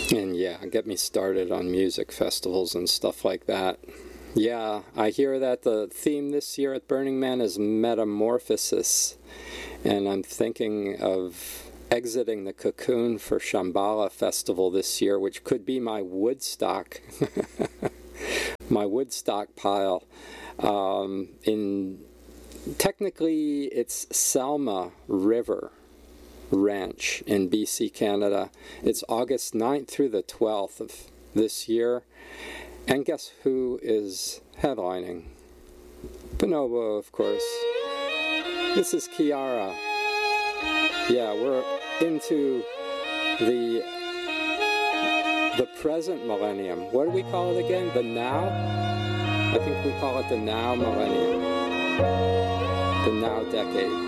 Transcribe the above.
And yeah, get me started on music festivals and stuff like that. Yeah, I hear that the theme this year at Burning Man is metamorphosis. And I'm thinking of exiting the cocoon for Shambhala Festival this year, which could be my Woodstock, my Woodstock pile. Technically, it's Selma River Ranch in BC, Canada. It's August 9th through the 12th of this year. And guess who is headlining? Bonobo, of course. This is Kiara. Yeah, we're into the present millennium. What do we call it again? The now? I think we call it the now millennium. The now decade.